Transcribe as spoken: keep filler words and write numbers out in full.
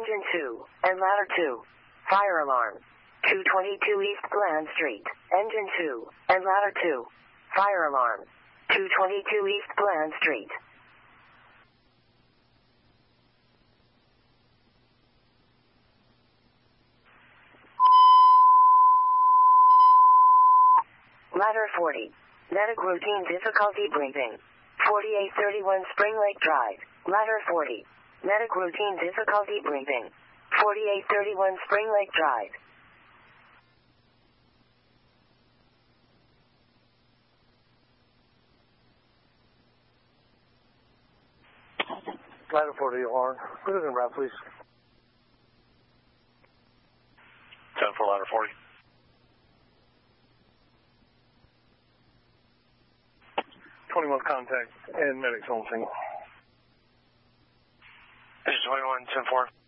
Engine two, and ladder two. Fire alarm. two twenty-two East Glen Street. Engine two, and ladder two. Fire alarm. two twenty-two East Glen Street. Ladder forty. Medic routine difficulty breathing. forty-eight thirty-one Spring Lake Drive. Ladder forty. Medic routine difficulty breathing. forty-eight thirty-one Spring Lake Drive. Ladder forty alarm. Put it in route, please. ten for ladder forty. twenty-one contact and medics on scene. This is twenty-one, ten four.